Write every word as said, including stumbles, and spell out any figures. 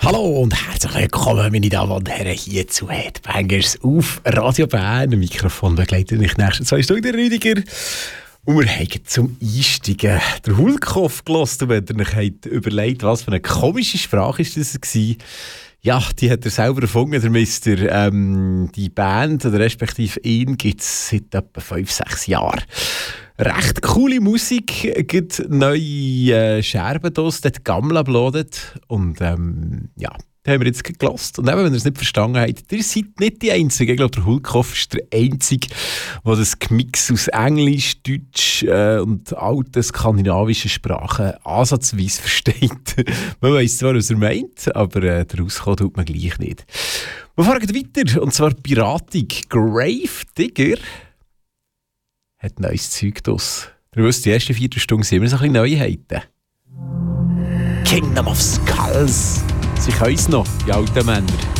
Hallo und herzlich willkommen, meine Damen und Herren, hier zu Headbangers auf Radio Bern. Ein Mikrofon begleitet mich nächsten zwei Stunden, Rüdiger. Und wir haben zum Einsteigen den Hulkhoff gehört. Und wenn ihr euch habt überlegt, was für eine komische Sprache ist das war, ja, die hat er selber erfunden, der Mister. Ähm, die Band, oder respektive ihn, gibt es seit etwa fünf, sechs Jahren. Recht coole Musik, gibt neue äh, Scherben draus, dort Gammel abladet. Und ähm, ja, die haben wir jetzt gehört. Und eben, wenn ihr es nicht verstanden habt, ihr seid nicht die Einzigen. Ich glaube, der Hulkhoff ist der Einzige, der das Mix aus Englisch, Deutsch äh, und alten skandinavischen Sprachen ansatzweise versteht. Man weiss zwar, was er meint, aber äh, rauskommen tut man gleich nicht. Wir fahren weiter, und zwar Pirating. Grave Digger hat neues Zeug draus. Ihr wisst, die ersten vier Stunden sind immer so ein bisschen Neuheiten. Kingdom of Skulls. Sie können es noch, die alten Männer.